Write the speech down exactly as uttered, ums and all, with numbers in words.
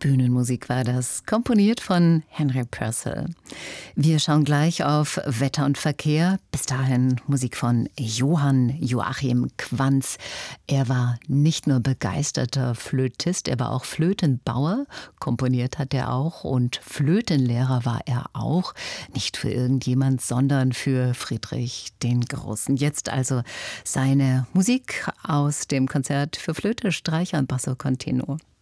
Bühnenmusik war das, komponiert von Henry Purcell. Wir schauen gleich auf Wetter und Verkehr. Bis dahin Musik von Johann Joachim Quanz. Er war nicht nur begeisterter Flötist, er war auch Flötenbauer. Komponiert hat er auch und Flötenlehrer war er auch. Nicht für irgendjemand, sondern für Friedrich den Großen. Jetzt also seine Musik aus dem Konzert für Flöte, Streicher und Basso Continuo.